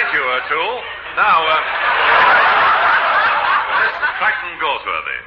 Thank you, O'Toole. Now, Miss Clacton Galsworthy.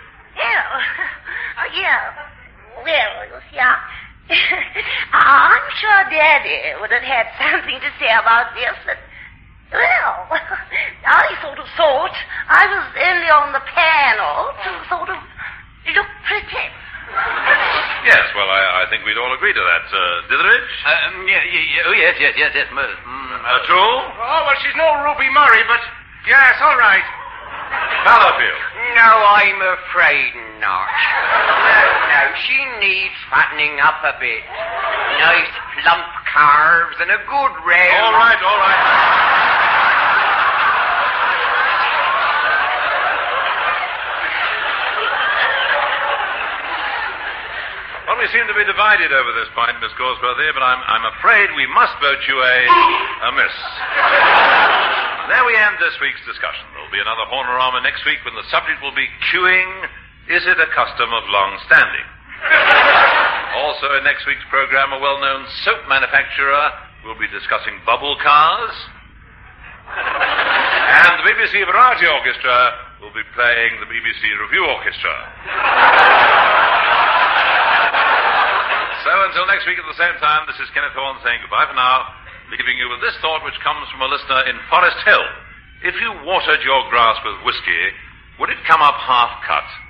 Well, you see, I'm sure Daddy would have had something to say about this, but, well, I sort of thought I was only on the panel to sort of look pretty. Yes, well, I think we'd all agree to that. Ditheridge? Yes. O'Toole? Oh, well, she's no Ruby Murray, but yes, all right. Fallowfield? No, I'm afraid not. No, she needs fattening up a bit. Nice plump calves and a good rail. All right. Well, we seem to be divided over this point, Miss Galsworthy, but I'm afraid we must vote you a miss. There we end this week's discussion. There'll be another Hornorama next week when the subject will be queuing. Is it a custom of long standing? Also in next week's program, a well-known soap manufacturer will be discussing bubble cars. And the BBC Variety Orchestra will be playing the BBC Review Orchestra. So until next week at the same time, this is Kenneth Horne saying goodbye for now, leaving you with this thought which comes from a listener in Forest Hill. If you watered your grass with whiskey, would it come up half cut?